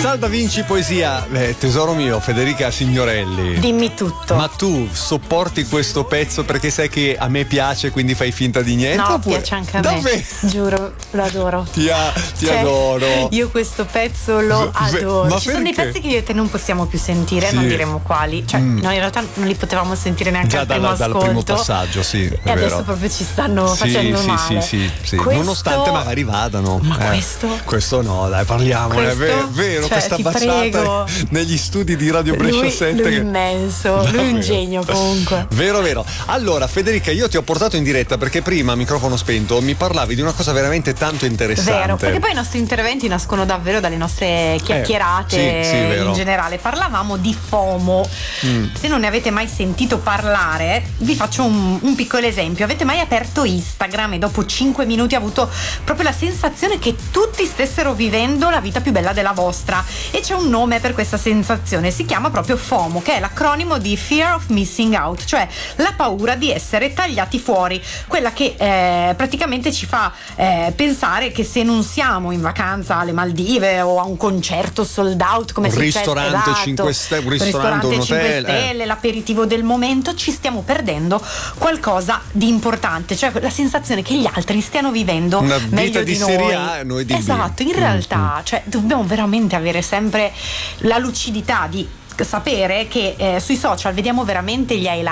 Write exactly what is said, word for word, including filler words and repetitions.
Salva Vinci Poesia, eh, tesoro mio, Federica Signorelli. Dimmi tutto. Ma tu sopporti questo pezzo perché sai che a me piace, quindi fai finta di niente? No, oppure... piace anche a Davvero? me. Giuro, lo adoro. Ti, a, ti cioè, adoro. Io questo pezzo lo adoro. Ma Ci sono dei perché? pezzi che io e te non possiamo più sentire, Sì. non diremo quali. Cioè, Mm. noi in realtà non li potevamo sentire neanche Già al primo dalla, dal ascolto. primo passaggio, sì. E è adesso vero. proprio ci stanno Sì, facendo sì, male. sì, sì, sì. Questo... Nonostante magari vadano. Ma eh. questo? Questo no, dai, parliamone. Questo? È vero, vero Cioè, questa ti baciata prego. negli studi di Radio Brescia lui, sette. lui che... immenso, lui è Davvero. un genio comunque. Vero, vero. Allora, Federica, io ti ho portato in diretta perché prima, a microfono spento, mi parlavi di una cosa veramente tanto interessante. Vero, perché poi i nostri interventi nascono davvero dalle nostre chiacchierate Eh, sì, sì, vero. in generale. Parlavamo di FOMO. Mm. Se non ne avete mai sentito parlare, vi faccio un, un piccolo esempio. Avete mai aperto Instagram e dopo cinque minuti avuto proprio la sensazione che tutti stessero vivendo la vita più bella della vostra? E c'è un nome per questa sensazione, si chiama proprio FOMO, che è l'acronimo di Fear of Missing Out, cioè la paura di essere tagliati fuori, quella che eh, praticamente ci fa eh, pensare che se non siamo in vacanza alle Maldive o a un concerto sold out come Un è successo, ristorante esatto, cinque stelle, un ristorante, un cinque hotel, stelle, eh. l'aperitivo del momento, ci stiamo perdendo qualcosa di importante, cioè la sensazione che gli altri stiano vivendo una vita meglio di di serie noi. A e noi di B. Esatto, in realtà cioè, dobbiamo veramente avere sempre la lucidità di sapere che eh, sui social vediamo veramente gli highlight